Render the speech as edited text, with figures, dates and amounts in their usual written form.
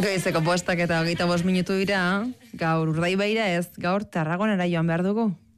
Goizeko 5:25 minutu dira, gaur Urdaibaira ez, gaur Tarragonara joan behar dugu.